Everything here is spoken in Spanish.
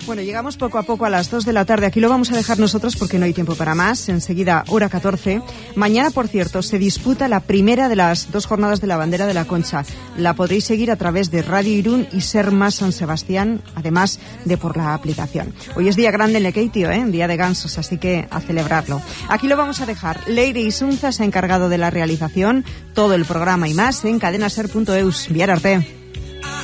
Bueno, llegamos poco a poco a las 2 de la tarde. Aquí lo vamos a dejar nosotros porque no hay tiempo para más. Enseguida, hora 14. Mañana, por cierto, se disputa la primera de las 2 jornadas de la Bandera de la Concha. La podréis seguir a través de Radio Irún y Ser Más San Sebastián, además de por la aplicación. Hoy es día grande en Lekeitio, día de gansos, así que a celebrarlo. Aquí lo vamos a dejar. Leire Isunza se ha encargado de la realización. Todo el programa y más en cadenaser.eus. Biar arte.